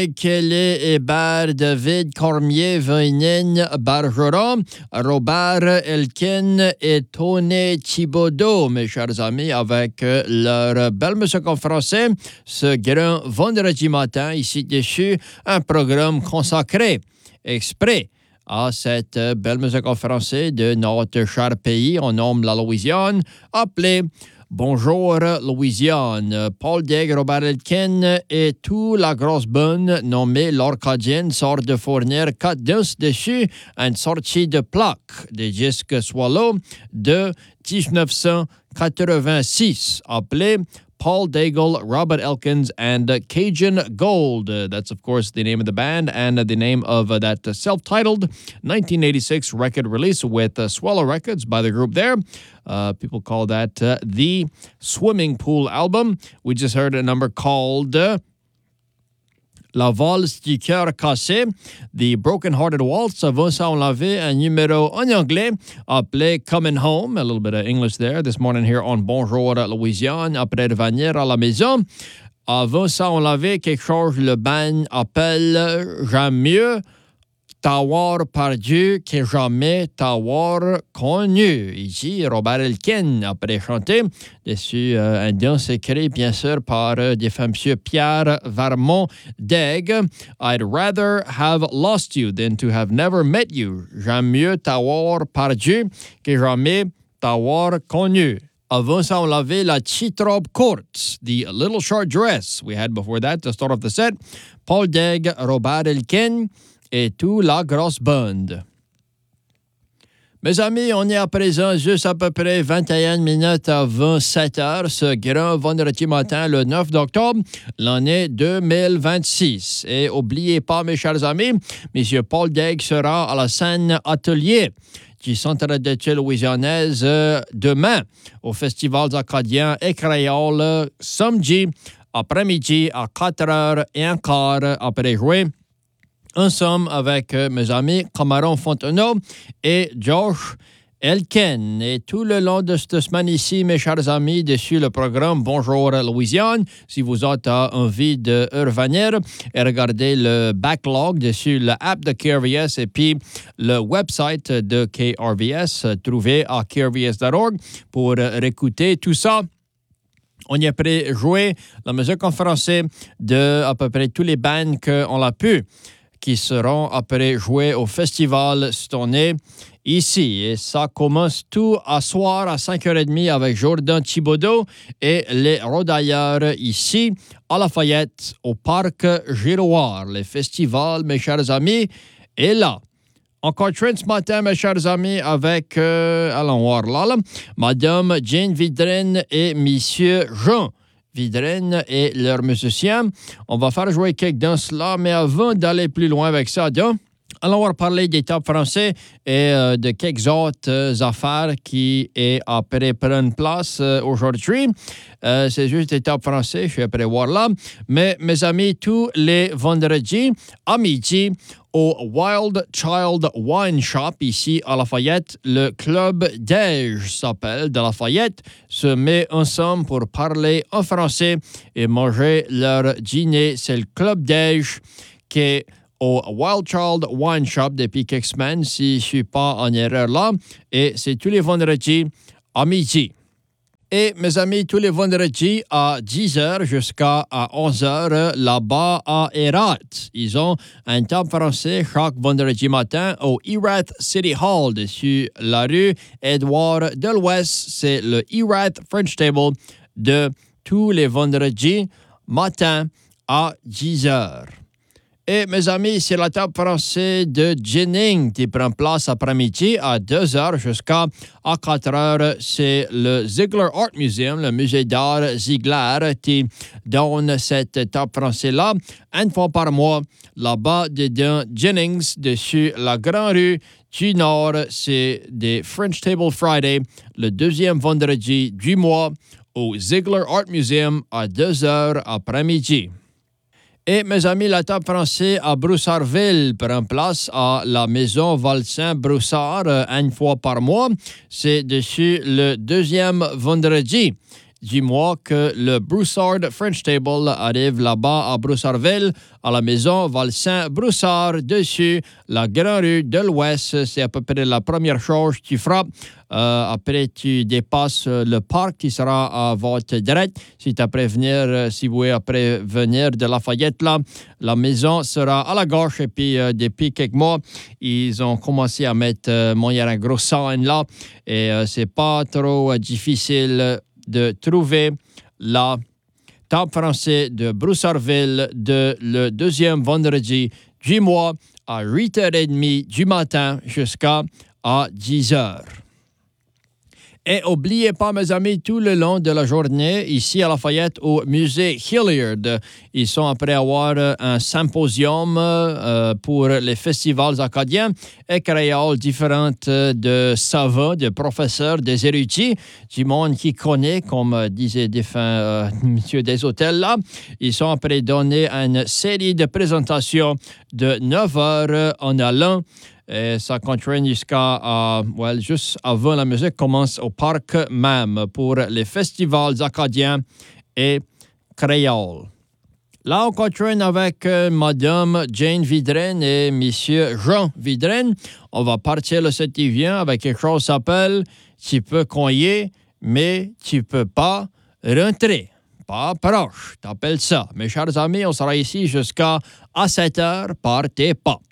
Kelly, Hébert, David, Cormier, Veynin, Bergeron, Robert, Elkin et Tony Thibodeau, mes chers amis, avec leur belle musique en français, ce grand vendredi matin, ici dessus, un programme consacré, exprès, à cette belle musique en français de notre cher pays, on nomme la Louisiane, appelée Bonjour Louisiane. Paul Daig, Robert Elkin et toute la grosse bonne nommée l'Orcadienne sort de fournir 4 disques dessus une sortie de plaque des disques Swallow de 1986 appelée Paul Daigle, Robert Elkins, and Cajun Gold. That's, of course, the name of the band and the name of that self-titled 1986 record release with Swallow Records by the group there. People call that the Swimming Pool album. We just heard a number called La Valse du Cœur Cassé, The Broken Hearted Waltz. Avant ça, on avait un numéro en anglais appelé Coming Home. A little bit of English there this morning here on Bonjour Louisiane, après revenir à la maison. Avant ça, on avait quelque chose, le band appelle J'aime mieux t'avoir perdu que jamais t'avoir connu. Ici, Robert Elkin, après chanter dessus un danse écrit, bien sûr, par des femmes, M. Pierre Vermont Daig. I'd rather have lost you than to have never met you. J'aime mieux t'avoir perdu que jamais t'avoir connu. Avant ça, on l'avait la petite robe courte, the little short dress we had before that to start off the set. Paul Daig, Robert Elkin, et toute la grosse bande. Mes amis, on est à présent juste à peu près 21 minutes avant 7 heures, ce grand vendredi matin, le 9 octobre, l'année 2026. Et n'oubliez pas, mes chers amis, M. Paul Daig sera à la scène Atelier du Centre d'études louisianaises demain au Festival acadien et créole samedi après-midi à 4h15 après jouer. Ensemble avec mes amis Cameron Fontenot et Josh Elkin. Et tout le long de cette semaine ici, mes chers amis, dessus le programme Bonjour Louisiane, si vous avez envie de revenir et regarder le backlog dessus l'app de KRVS et puis le website de KRVS, trouvé à krvs.org pour réécouter tout ça. On y a prêt jouer la musique en français de à peu près tous les bands qu'on l'a pu, qui seront après jouer au festival cette année ici. Et ça commence tout à soir à 5h30 avec Jordan Thibodeau et les Rodailleurs ici à Lafayette au Parc Giroir. Le festival, mes chers amis, est là. Encore train ce matin, mes chers amis, avec, allons voir là, Madame Jane Vidren et Monsieur Jean Vidren et leurs musiciens. On va faire jouer quelques danses là, mais avant d'aller plus loin avec ça, allons voir parler des top français et de quelques autres affaires qui est après prendre place aujourd'hui. C'est juste des top français, je suis après voir là. Mais mes amis, tous les vendredis à midi, au Wild Child Wine Shop, ici à Lafayette, le Club Déj s'appelle de Lafayette, se met ensemble pour parler en français et manger leur dîner. C'est le Club Déj qui est au Wild Child Wine Shop depuis quelques semaines, si je ne suis pas en erreur là, et c'est tous les vendredis à midi. Et mes amis, tous les vendredis à 10h jusqu'à 11h, là-bas à Erath. Ils ont un top français chaque vendredi matin au Erath City Hall, dessus la rue Édouard de l'Ouest. C'est le Erath French Table de tous les vendredis matin à 10h. Et mes amis, c'est la table française de Jennings qui prend place après-midi à 2h jusqu'à 4h. C'est le Ziegler Art Museum, le musée d'art Ziegler, qui donne cette table française-là une fois par mois, là-bas dedans Jennings, dessus la grande rue du Nord. C'est des French Table Friday, le deuxième vendredi du mois, au Ziegler Art Museum à 2h après-midi. Et mes amis, la table française à Broussardville prend place à la maison Valsin-Broussard une fois par mois. C'est dessus le deuxième vendredi Dis-moi que le Broussard French Table arrive là-bas à Broussardville, à la maison Valsin-Broussard, dessus la Grande Rue de l'Ouest. C'est à peu près la première chose que tu feras. Après, tu dépasses le parc qui sera à votre droite. Si tu si vous voulez après venir de Lafayette, là, la maison sera à la gauche. Et puis, depuis quelques mois, ils ont commencé à mettre il y a un gros sign là. Et c'est pas trop difficile de trouver la table français de Broussardville le deuxième vendredi du mois à 8h30 du matin jusqu'à 10h. Et n'oubliez pas, mes amis, tout le long de la journée, ici à Lafayette, au musée Hilliard, ils sont après avoir un symposium pour les festivals acadiens et créoles différentes de savants, de professeurs, des érudits, du monde qui connaît, comme disait défunt monsieur des hôtels là. Ils sont après donner une série de présentations de 9 heures en allant. Et ça continue jusqu'à, juste avant la musique commence au parc même pour les festivals acadiens et créoles. Là, on continue avec Madame Jane Vidren et Monsieur Jean Vidren. On va partir le 7 qui vient avec quelque chose qui s'appelle « Tu peux cogner, mais tu peux pas rentrer ». Pas proche, t'appelles ça. Mes chers amis, on sera ici jusqu'à 7h. Partez pas.